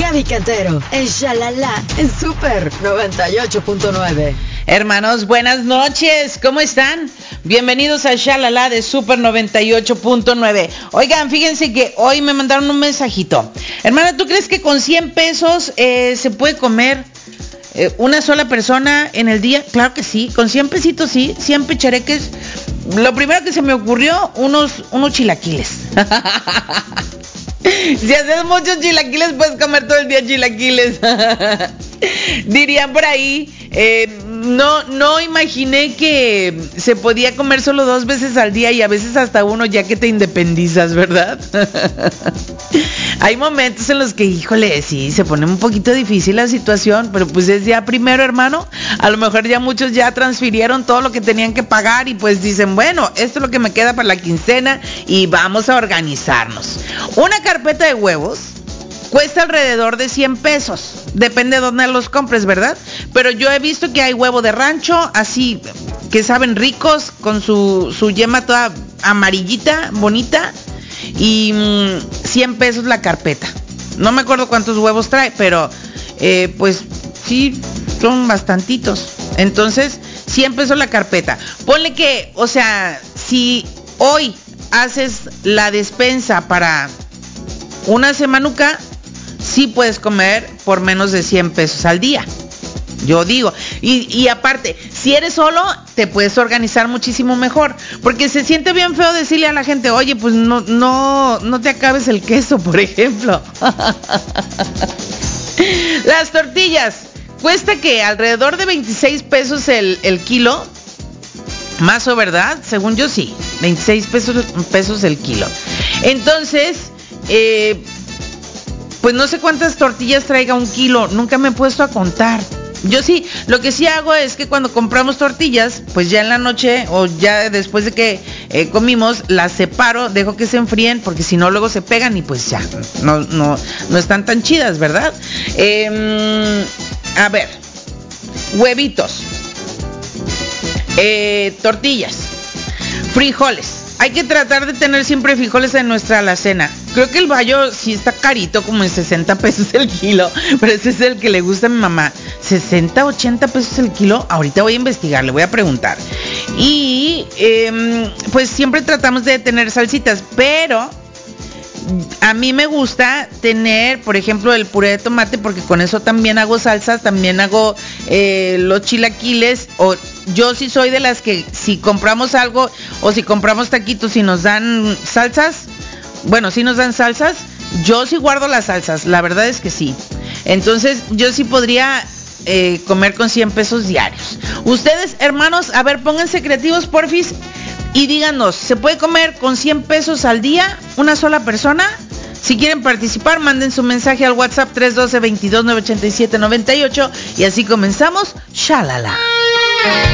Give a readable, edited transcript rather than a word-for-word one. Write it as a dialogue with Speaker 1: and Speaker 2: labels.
Speaker 1: Gaby Cantero, en Shalala, en Super 98.9.
Speaker 2: Hermanos, buenas noches, ¿cómo están? Bienvenidos a Shalala de Super 98.9. Oigan, fíjense que hoy me mandaron un mensajito. Hermana, ¿tú crees que con 100 pesos se puede comer una sola persona en el día? Claro que sí, con 100 pesitos sí, 100 pechareques. Lo primero que se me ocurrió, unos chilaquiles. Si haces muchos chilaquiles, puedes comer todo el día chilaquiles. Dirían por ahí, no imaginé que se podía comer solo 2 veces al día y a veces hasta uno, ya que te independizas, ¿verdad? Hay momentos en los que, híjole, sí, se pone un poquito difícil la situación, pero pues es día primero, hermano. A lo mejor ya muchos ya transfirieron todo lo que tenían que pagar y pues dicen, bueno, esto es lo que me queda para la quincena y vamos a organizarnos. Una carpeta de huevos cuesta alrededor de 100 pesos. Depende de dónde los compres, ¿verdad? Pero yo he visto que hay huevo de rancho, así, que saben ricos, con su yema toda amarillita, bonita. Y 100 pesos la carpeta. No me acuerdo cuántos huevos trae, pero pues sí, son bastantitos. Entonces, 100 pesos la carpeta. Ponle que, o sea, si hoy haces la despensa para una semanuca, sí puedes comer por menos de 100 pesos al día. Yo digo, y aparte, si eres solo, te puedes organizar muchísimo mejor, porque se siente bien feo decirle a la gente, oye, pues no te acabes el queso, por ejemplo. Las tortillas, cuesta que alrededor de 26 pesos el kilo, más o verdad, según yo sí, 26 pesos el kilo. Entonces, pues no sé cuántas tortillas traiga un kilo, nunca me he puesto a contar. Yo sí, lo que sí hago es que cuando compramos tortillas, pues ya en la noche o ya después de que comimos, las separo, dejo que se enfríen, porque si no luego se pegan y pues ya, no están tan chidas, ¿verdad? A ver, huevitos, tortillas, frijoles. Hay que tratar de tener siempre frijoles en nuestra alacena. Creo que el bayo sí está carito, como en 60 pesos el kilo, pero ese es el que le gusta a mi mamá. 60, 80 pesos el kilo. Ahorita voy a investigar, le voy a preguntar. Y pues siempre tratamos de tener salsitas, pero a mí me gusta tener, por ejemplo, el puré de tomate, porque con eso también hago salsas, también hago los chilaquiles. O yo sí soy de las que si compramos algo o si compramos taquitos y nos dan salsas, bueno, si nos dan salsas, yo sí guardo las salsas, la verdad es que sí. Entonces yo sí podría comer con 100 pesos diarios. Ustedes, hermanos, a ver, pónganse creativos, porfis, y díganos, ¿se puede comer con 100 pesos al día una sola persona? Si quieren participar, manden su mensaje al WhatsApp 312-22-987-98 y así comenzamos. Shalala.